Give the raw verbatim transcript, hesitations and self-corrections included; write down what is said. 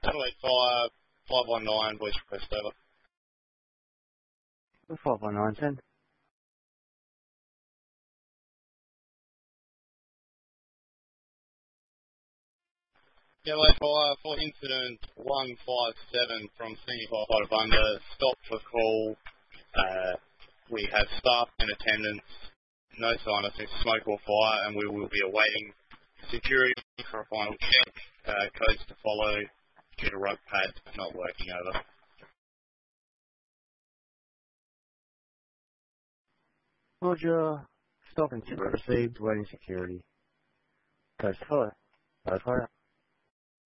Satellite Fire, five one nine, voice request over. five one nine, send. Satellite Fire for incident one five seven from Senior Firefighter Bunder, stop for call. Uh, we have staff in attendance, no sign of smoke or fire, and we will be awaiting security for a final check. Uh, codes to follow due to rug pads not working over. Roger. Stop and tip received, waiting security. Coast to follow. Go for it.